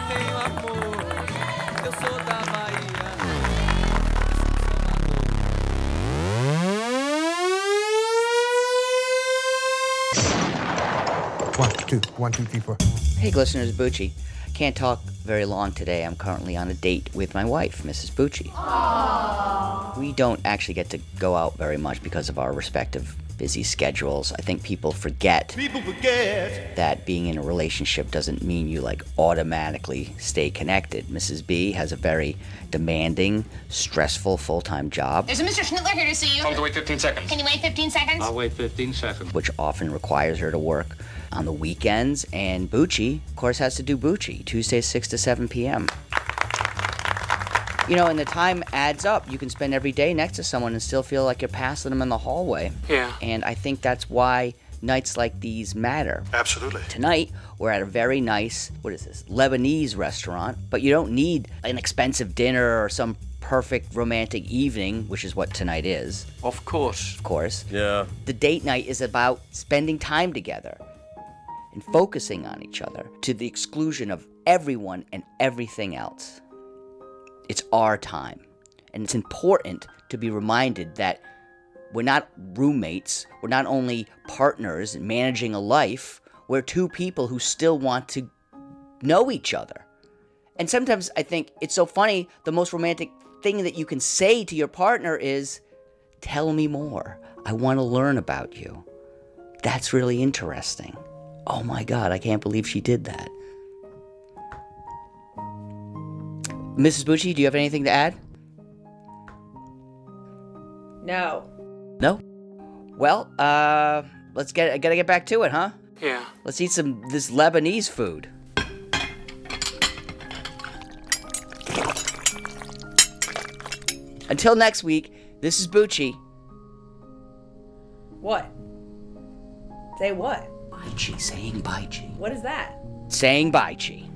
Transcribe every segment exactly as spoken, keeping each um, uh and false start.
tenho amor, eu sou da Bahia. One, two, one, two, three, four. Hey, listeners, Bucci. Can't talk very long today. I'm currently on a date with my wife, Missus Bucci. Aww. We don't actually get to go out very much because of our respective busy schedules. I think people forget, people forget that being in a relationship doesn't mean you like automatically stay connected. Missus B has a very demanding, stressful full-time job. There's a Mister Schnittler here to see you. Tell him to wait fifteen seconds. Can you wait fifteen seconds? I'll wait fifteen seconds. Which often requires her to work on the weekends. And Bucci, of course, has to do Bucci, Tuesdays six to seven p.m. You know, and the time adds up. You can spend every day next to someone and still feel like you're passing them in the hallway. Yeah. And I think that's why nights like these matter. Absolutely. Tonight, we're at a very nice, what is this, Lebanese restaurant, but you don't need an expensive dinner or some perfect romantic evening, which is what tonight is. Of course. Of course. Yeah. The date night is about spending time together and focusing on each other to the exclusion of everyone and everything else. It's our time. And it's important to be reminded that we're not roommates. We're not only partners in managing a life. We're two people who still want to know each other. And sometimes I think it's so funny, the most romantic thing that you can say to your partner is, tell me more. I want to learn about you. That's really interesting. Oh my God, I can't believe she did that. Missus Bucci, do you have anything to add? No. No? Well, uh, let's get, I gotta get back to it, huh? Yeah. Let's eat some, this Lebanese food. Until next week, this is Bucci. What? Say what? Bye-chi, saying bye-chi. What is that? Saying bye-chi.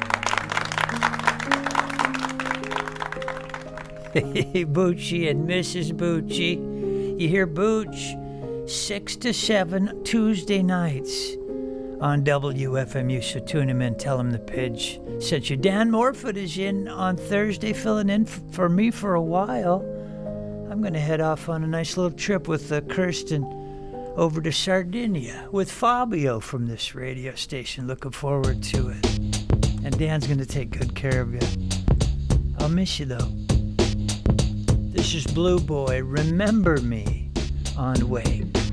Hey, Bucci and Missus Bucci. You hear Booch? six to seven Tuesday nights on W F M U. So tune him in, tell him the Pidge sent you. Dan Morford is in on Thursday, filling in f- for me for a while. I'm going to head off on a nice little trip with uh, Kirsten over to Sardinia with Fabio from this radio station. Looking forward to it. And Dan's going to take good care of you. I'll miss you, though. This is Blue Boy, Remember Me, on Wave.